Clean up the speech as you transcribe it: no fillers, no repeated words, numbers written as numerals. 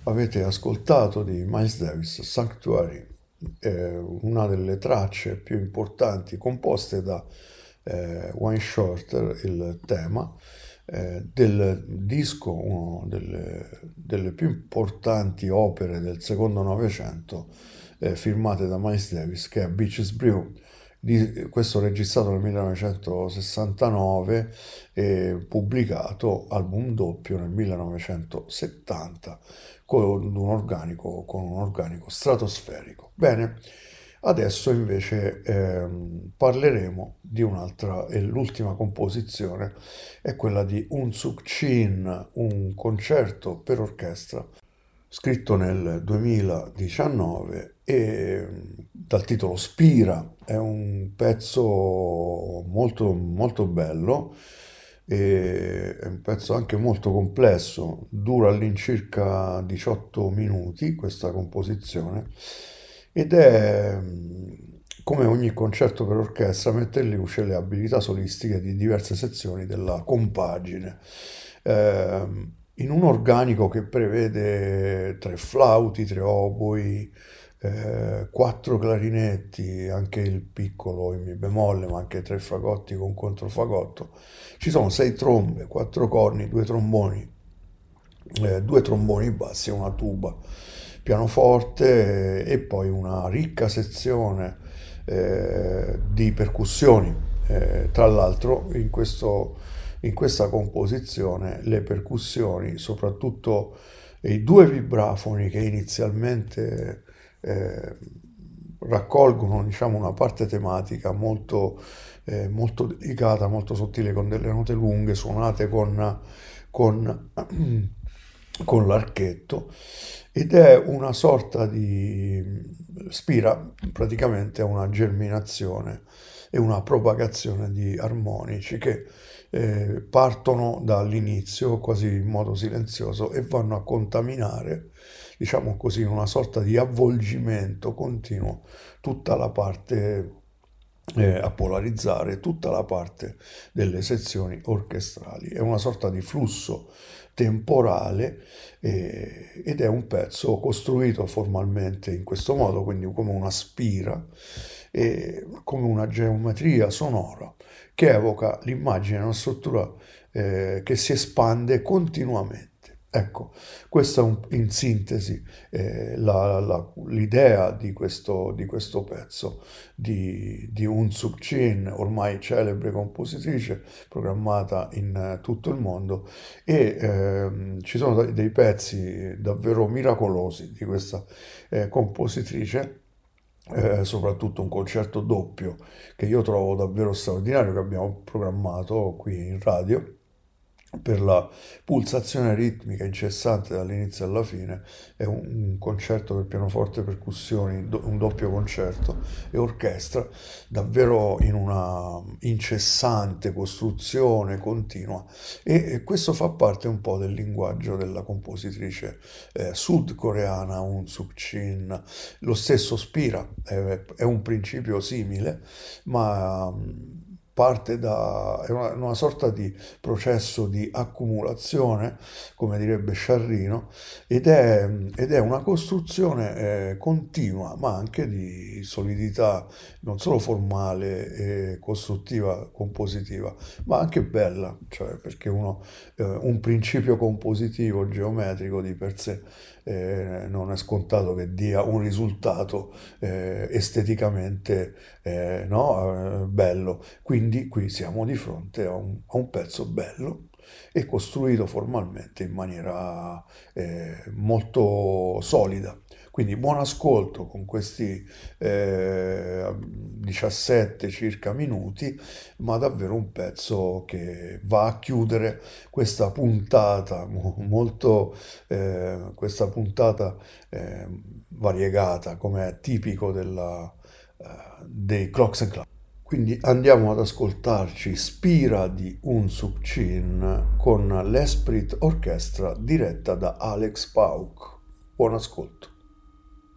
Avete ascoltato di Miles Davis Sanctuary, una delle tracce più importanti composte da Wayne Shorter, il tema del disco, una delle più importanti opere del secondo Novecento firmate da Miles Davis, che è Beaches Brew. Questo registrato nel 1969 e pubblicato album doppio nel 1970 con un organico stratosferico. Bene, adesso invece parleremo di un'altra, e l'ultima composizione è quella di Un Suk Chin, un concerto per orchestra scritto nel 2019 e dal titolo Spira. È un pezzo molto, molto bello, e è un pezzo anche molto complesso, dura all'incirca 18 minuti questa composizione ed è, come ogni concerto per orchestra, mette in luce le abilità solistiche di diverse sezioni della compagine. In un organico che prevede tre flauti, tre oboi, quattro clarinetti, anche il piccolo in mi bemolle, ma anche tre fagotti con controfagotto. Ci sono sei trombe, quattro corni, due tromboni bassi e una tuba, pianoforte e poi una ricca sezione di percussioni. Tra l'altro in questa composizione le percussioni, soprattutto i due vibrafoni che inizialmente eh, raccolgono, diciamo, una parte tematica molto delicata, molto sottile, con delle note lunghe suonate con, con l'archetto, ed è una sorta di spira praticamente a una germinazione e una propagazione di armonici che partono dall'inizio quasi in modo silenzioso e vanno a contaminare, diciamo così, in una sorta di avvolgimento continuo tutta la parte, a polarizzare tutta la parte delle sezioni orchestrali. È una sorta di flusso temporale ed è un pezzo costruito formalmente in questo modo, quindi come una spira, come una geometria sonora che evoca l'immagine, una struttura che si espande continuamente. Ecco, questa è in sintesi l'idea di questo pezzo di Un Suk Chin, ormai celebre compositrice programmata in tutto il mondo, e ci sono dei pezzi davvero miracolosi di questa compositrice, soprattutto un concerto doppio che io trovo davvero straordinario, che abbiamo programmato qui in radio, per la pulsazione ritmica incessante dall'inizio alla fine. È un concerto per pianoforte e percussioni, un doppio concerto e orchestra, davvero in una incessante costruzione continua, e questo fa parte un po' del linguaggio della compositrice sudcoreana Un Suk Chin. Lo stesso Spira è un principio simile, ma è una sorta di processo di accumulazione, come direbbe Sciarrino, ed è una costruzione continua, ma anche di solidità, non solo formale e costruttiva, compositiva, ma anche bella, cioè perché un principio compositivo geometrico di per sé non è scontato che dia un risultato esteticamente no, bello. Quindi qui siamo di fronte a un pezzo bello e costruito formalmente in maniera molto solida. Quindi buon ascolto con questi 17 circa minuti, ma davvero un pezzo che va a chiudere questa puntata questa puntata variegata, come è tipico dei Clocks and Club. Quindi andiamo ad ascoltarci Spira di Un Suk Chin con l'Esprit Orchestra diretta da Alex Pauk. Buon ascolto.